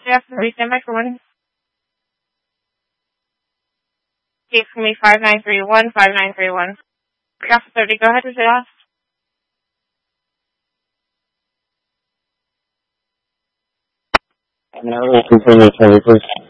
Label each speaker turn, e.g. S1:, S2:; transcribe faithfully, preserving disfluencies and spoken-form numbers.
S1: Jeff, three, stand by for one. Gate for me, five nine three one, five nine three one. Alpha thirty, go ahead with it off.
S2: Now we'll continue, please.